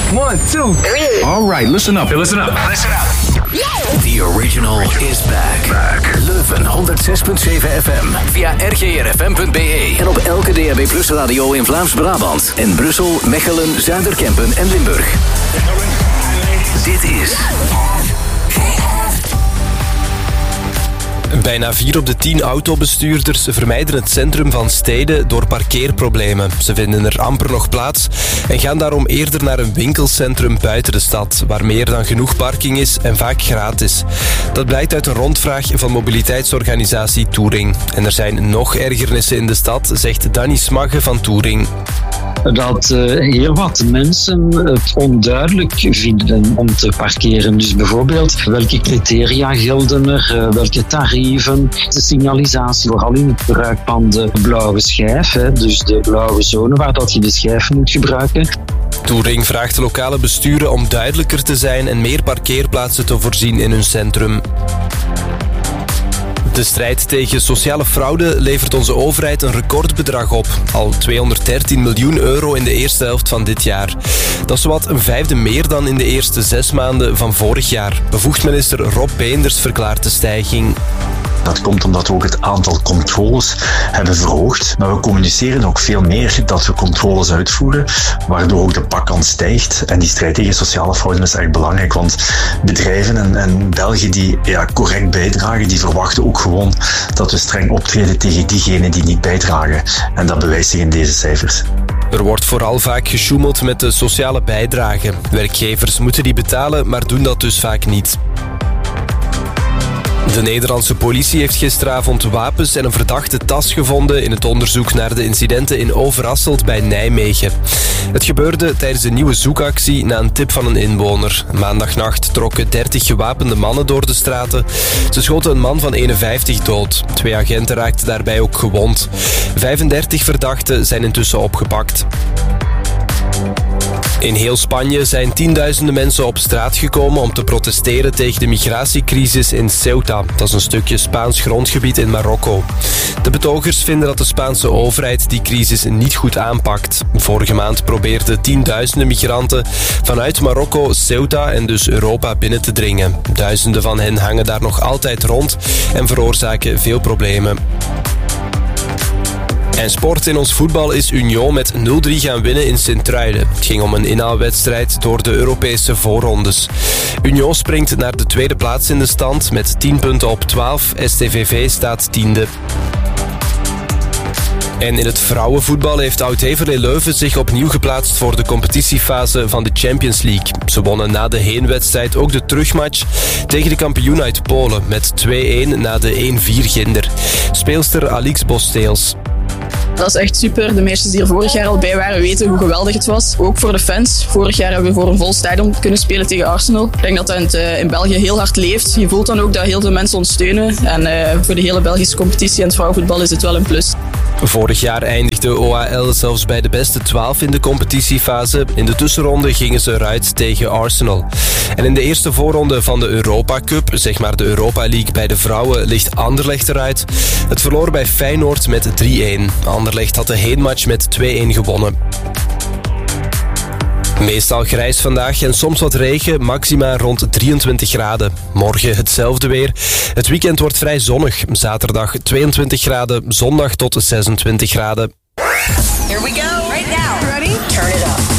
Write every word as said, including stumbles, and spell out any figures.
One, two, three. All right, listen up. Hey, listen up. Listen up. The original is back. back. Leuven honderd zes komma zeven F M. Via r g r f m punt b e. En op elke D A B Plus radio in Vlaams-Brabant. En Brussel, Mechelen, Zuiderkempen en Limburg. Dit is... Bijna vier op de tien autobestuurders vermijden het centrum van steden door parkeerproblemen. Ze vinden er amper nog plaats en gaan daarom eerder naar een winkelcentrum buiten de stad, waar meer dan genoeg parking is en vaak gratis. Dat blijkt uit een rondvraag van mobiliteitsorganisatie Touring. En er zijn nog ergernissen in de stad, zegt Danny Smagge van Touring. Dat uh, heel wat mensen het onduidelijk vinden om te parkeren. Dus bijvoorbeeld, welke criteria gelden er, uh, welke tarieven, de signalisatie, vooral in het gebruik van de blauwe schijf, hè, dus de blauwe zone waar dat je de schijf moet gebruiken. Touring vraagt de lokale besturen om duidelijker te zijn en meer parkeerplaatsen te voorzien in hun centrum. De strijd tegen sociale fraude levert onze overheid een recordbedrag op. Al tweehonderddertien miljoen euro in de eerste helft van dit jaar. Dat is zowat een vijfde meer dan in de eerste zes maanden van vorig jaar. Bevoegd minister Rob Beenders verklaart de stijging. Dat komt omdat we ook het aantal controles hebben verhoogd. Maar we communiceren ook veel meer dat we controles uitvoeren, waardoor ook de pakkans stijgt. En die strijd tegen sociale fraude is erg belangrijk, want bedrijven en, en Belgen die ja, correct bijdragen, die verwachten ook gewoon dat we streng optreden tegen diegenen die niet bijdragen. En dat bewijst zich in deze cijfers. Er wordt vooral vaak gesjoemeld met de sociale bijdrage. Werkgevers moeten die betalen, maar doen dat dus vaak niet. De Nederlandse politie heeft gisteravond wapens en een verdachte tas gevonden in het onderzoek naar de incidenten in Overasselt bij Nijmegen. Het gebeurde tijdens een nieuwe zoekactie na een tip van een inwoner. Maandagnacht trokken dertig gewapende mannen door de straten. Ze schoten een man van eenenvijftig dood. Twee agenten raakten daarbij ook gewond. vijfendertig verdachten zijn intussen opgepakt. In heel Spanje zijn tienduizenden mensen op straat gekomen om te protesteren tegen de migratiecrisis in Ceuta. Dat is een stukje Spaans grondgebied in Marokko. De betogers vinden dat de Spaanse overheid die crisis niet goed aanpakt. Vorige maand probeerden tienduizenden migranten vanuit Marokko, Ceuta en dus Europa binnen te dringen. Duizenden van hen hangen daar nog altijd rond en veroorzaken veel problemen. En sport in ons voetbal is Union met nul drie gaan winnen in Sint-Truiden. Het ging om een inhaalwedstrijd door de Europese voorrondes. Union springt naar de tweede plaats in de stand met tien punten op twaalf. S T V V staat tiende. En in het vrouwenvoetbal heeft Oud-Heverlee Leuven zich opnieuw geplaatst voor de competitiefase van de Champions League. Ze wonnen na de heenwedstrijd ook de terugmatch tegen de kampioen uit Polen met twee-een na de één vier ginder. Speelster Alix Bosteels. Dat is echt super. De meisjes die er vorig jaar al bij waren weten hoe geweldig het was. Ook voor de fans. Vorig jaar hebben we voor een vol stadion kunnen spelen tegen Arsenal. Ik denk dat dat in, het, in België heel hard leeft. Je voelt dan ook dat heel veel mensen ons steunen. En uh, voor de hele Belgische competitie en het vrouwenvoetbal is het wel een plus. Vorig jaar eindigde O A L zelfs bij de beste twaalf in de competitiefase. In de tussenronde gingen ze eruit tegen Arsenal. En in de eerste voorronde van de Europa Cup, zeg maar de Europa League bij de vrouwen, ligt Anderlecht eruit. Het verloor bij Feyenoord met drie-een. Anderlecht had de heenmatch met twee-een gewonnen. Meestal grijs vandaag en soms wat regen, maxima rond drieëntwintig graden. Morgen hetzelfde weer. Het weekend wordt vrij zonnig. Zaterdag tweeëntwintig graden, zondag tot zesentwintig graden. Here we go. Right now. Ready? Turn it up.